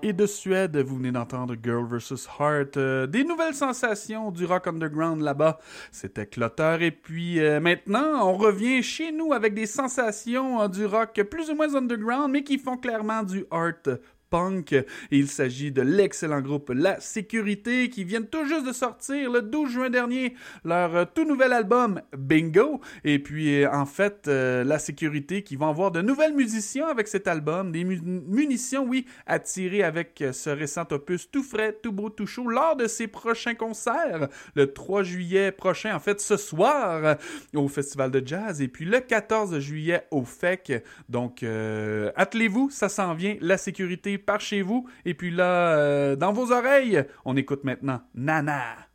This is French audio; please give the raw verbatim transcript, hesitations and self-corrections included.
Et de Suède, vous venez d'entendre Girl versus. Heart, euh, des nouvelles sensations du rock underground là-bas. C'était Clotter. Et puis euh, maintenant, on revient chez nous avec des sensations euh, du rock plus ou moins underground, mais qui font clairement du art punk. Et il s'agit de l'excellent groupe La Sécurité qui viennent tout juste de sortir le douze juin dernier leur euh, tout nouvel album Bingo. Et puis euh, en fait, euh, La Sécurité qui vont avoir de nouvelles musiciens avec cet album, des mu- munitions, oui, à tirer avec euh, ce récent opus tout frais, tout beau, tout chaud lors de ses prochains concerts le trois juillet prochain, en fait ce soir au Festival de Jazz et puis le quatorze juillet au F E C. Donc euh, attelez-vous, ça s'en vient, La Sécurité par chez vous. Et puis là, euh, dans vos oreilles, on écoute maintenant Nana.